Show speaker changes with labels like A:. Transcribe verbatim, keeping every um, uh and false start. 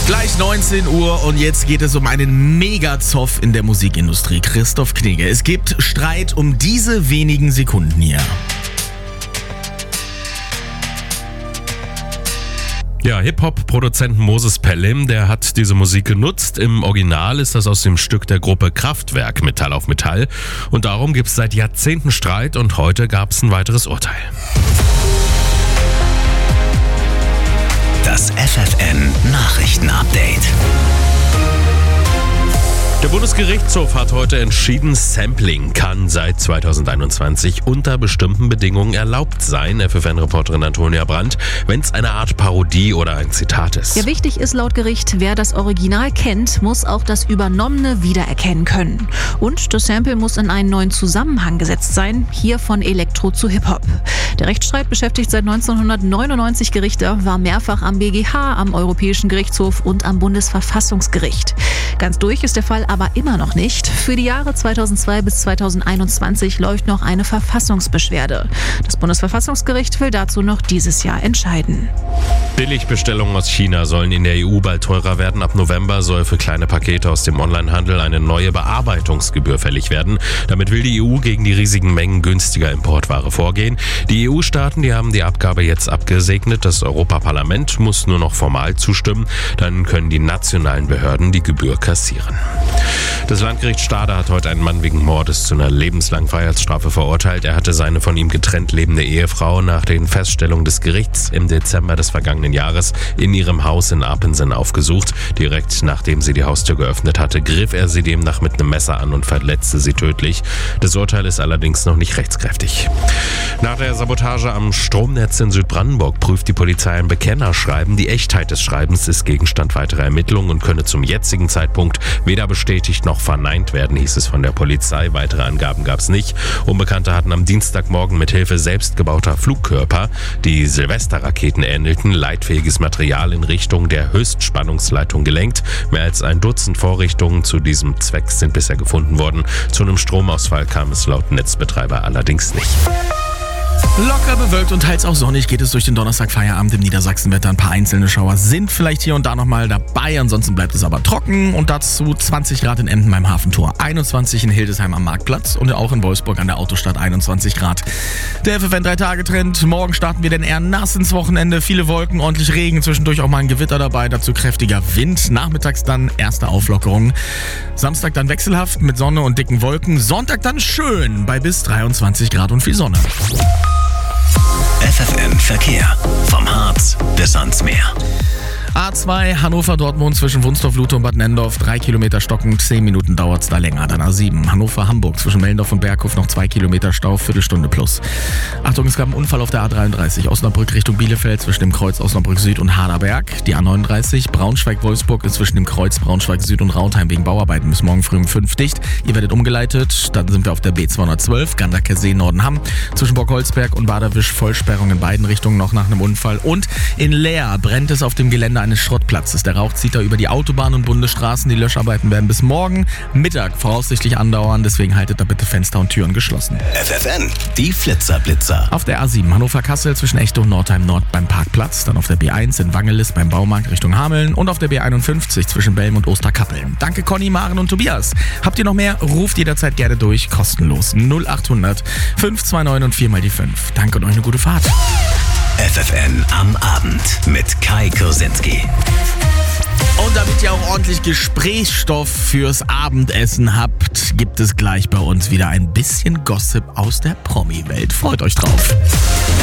A: Gleich neunzehn Uhr und jetzt geht es um einen Megazoff in der Musikindustrie. Christoph Knigge. Es gibt Streit um diese wenigen Sekunden hier.
B: Ja, Hip-Hop-Produzenten Moses Pelham, der hat diese Musik genutzt. Im Original ist das aus dem Stück der Gruppe Kraftwerk, Metall auf Metall. Und darum gibt es seit Jahrzehnten Streit und heute gab es ein weiteres Urteil.
C: Das F F N Nachrichten-Update.
B: Der Bundesgerichtshof hat heute entschieden, Sampling kann seit zweitausendeinundzwanzig unter bestimmten Bedingungen erlaubt sein, F F N-Reporterin Antonia Brandt, wenn es eine Art Parodie oder ein Zitat ist.
D: Ja, wichtig ist laut Gericht, wer das Original kennt, muss auch das Übernommene wiedererkennen können. Und das Sample muss in einen neuen Zusammenhang gesetzt sein, hier von Elektro zu Hip-Hop. Der Rechtsstreit beschäftigt seit neunzehnhundertneunundneunzig Gerichte, war mehrfach am B G H, am Europäischen Gerichtshof und am Bundesverfassungsgericht. Ganz durch ist der Fall aber immer noch nicht. Für die Jahre zweitausendzwei bis zweitausendeinundzwanzig läuft noch eine Verfassungsbeschwerde. Das Bundesverfassungsgericht will dazu noch dieses Jahr entscheiden.
B: Billigbestellungen aus China sollen in der E U bald teurer werden. Ab November soll für kleine Pakete aus dem Onlinehandel eine neue Bearbeitungsgebühr fällig werden. Damit will die E U gegen die riesigen Mengen günstiger Importware vorgehen. Die E U-Staaten, die haben die Abgabe jetzt abgesegnet. Das Europaparlament muss nur noch formal zustimmen. Dann können die nationalen Behörden die Gebühr kassieren. Das Landgericht Stade hat heute einen Mann wegen Mordes zu einer lebenslangen Freiheitsstrafe verurteilt. Er hatte seine von ihm getrennt lebende Ehefrau nach den Feststellungen des Gerichts im Dezember des vergangenen Jahres in ihrem Haus in Apensen aufgesucht. Direkt nachdem sie die Haustür geöffnet hatte, griff er sie demnach mit einem Messer an und verletzte sie tödlich. Das Urteil ist allerdings noch nicht rechtskräftig. Nach der Sabotage am Stromnetz in Südbrandenburg prüft die Polizei ein Bekennerschreiben. Die Echtheit des Schreibens ist Gegenstand weiterer Ermittlungen und könne zum jetzigen Zeitpunkt weder bestätigt noch verneint werden, hieß es von der Polizei. Weitere Angaben gab es nicht. Unbekannte hatten am Dienstagmorgen mit Hilfe selbstgebauter Flugkörper, die Silvesterraketen ähnelten, leitfähiges Material in Richtung der Höchstspannungsleitung gelenkt. Mehr als ein Dutzend Vorrichtungen zu diesem Zweck sind bisher gefunden worden. Zu einem Stromausfall kam es laut Netzbetreiber allerdings nicht.
A: Locker bewölkt und teils auch sonnig geht es durch den Donnerstag-Feierabend im Niedersachsenwetter. Ein paar einzelne Schauer sind vielleicht hier und da nochmal dabei. Ansonsten bleibt es aber trocken und dazu zwanzig Grad in Emden beim Hafentor, einundzwanzig in Hildesheim am Marktplatz und auch in Wolfsburg an der Autostadt einundzwanzig Grad. Der F F N drei Tage Trend. Morgen starten wir denn eher nass ins Wochenende. Viele Wolken, ordentlich Regen, zwischendurch auch mal ein Gewitter dabei. Dazu kräftiger Wind. Nachmittags dann erste Auflockerung. Samstag dann wechselhaft mit Sonne und dicken Wolken. Sonntag dann schön bei bis dreiundzwanzig Grad und viel Sonne.
C: F F N Verkehr. Vom Harz bis ans Meer.
A: A zwei Hannover-Dortmund zwischen Wunsdorf-Lute und Bad Nendorf, drei Kilometer stocken, zehn Minuten dauert es da länger. Dann A sieben Hannover-Hamburg zwischen Mellendorf und Berghof noch zwei Kilometer Stau, Viertelstunde plus. Achtung, es gab einen Unfall auf der A dreiunddreißig, Osnabrück Richtung Bielefeld zwischen dem Kreuz Osnabrück Süd und Haderberg. Die A neununddreißig Braunschweig-Wolfsburg ist zwischen dem Kreuz Braunschweig Süd und Rautheim wegen Bauarbeiten bis morgen früh um fünf dicht. Ihr werdet umgeleitet, dann sind wir auf der B zweihundertzwölf, Ganderkesee Nordenham. Zwischen Borgholzberg und Baderwisch Vollsperrung in beiden Richtungen noch nach einem Unfall. Und in Leer brennt es auf dem Gelände eines Schrottplatzes. Der Rauch zieht da über die Autobahn und Bundesstraßen. Die Löscharbeiten werden bis morgen Mittag voraussichtlich andauern. Deswegen haltet da bitte Fenster und Türen geschlossen.
C: F F N, die Flitzer-Blitzer.
A: Auf der A sieben Hannover-Kassel zwischen Echte und Nordheim Nord beim Parkplatz. Dann auf der B eins in Wangelis beim Baumarkt Richtung Hameln. Und auf der B einundfünfzig zwischen Belm und Osterkappeln. Danke Conny, Maren und Tobias. Habt ihr noch mehr? Ruft jederzeit gerne durch. Kostenlos. null achthundert fünf zwei neun und vier mal die fünf. Danke und euch eine gute Fahrt.
C: F F N am Abend mit Kai Kursinski.
A: Und damit ihr auch ordentlich Gesprächsstoff fürs Abendessen habt, gibt es gleich bei uns wieder ein bisschen Gossip aus der Promi-Welt. Freut euch drauf.